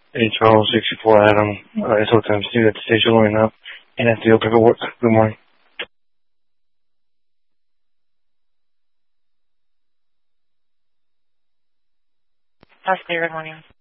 Hey, Charles, 64 Adam, SO times 2 at the station line up, and at the paperwork. Good morning. That's clear. Good morning.